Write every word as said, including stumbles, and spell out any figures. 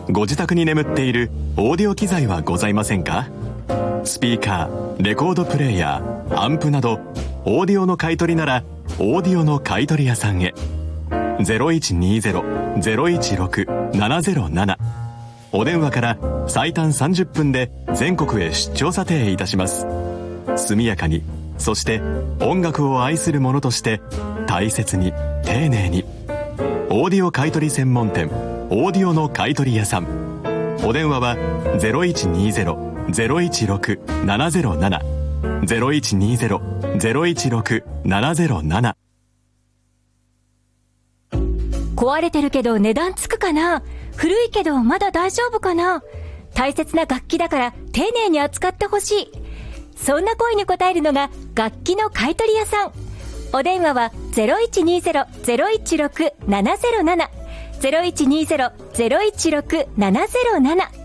ご自宅に眠っているオーディオ機材はございませんか？スピーカー、レコードプレーヤー、アンプなどオーディオの買い取りならオーディオの買い取り屋さんへ。 ゼロいちにゼロ ゼロいちろく ななゼロなな、お電話から最短さんじゅっぷんで全国へ出張査定いたします。速やかに、そして音楽を愛する者として大切に丁寧に。オーディオ買取専門店オーディオの買取屋さん。お電話は ゼロいちにゼロ ゼロいちろく ななゼロなな ゼロいちにゼロ ゼロいちろく ななゼロなな。 壊れてるけど値段つくかな、古いけどまだ大丈夫かな、大切な楽器だから丁寧に扱ってほしい、そんな声に応えるのが楽器の買取屋さん。お電話は ゼロいちにゼロ ゼロいちろく ななゼロなな ゼロいちにゼロ ゼロいちろく ななゼロなな。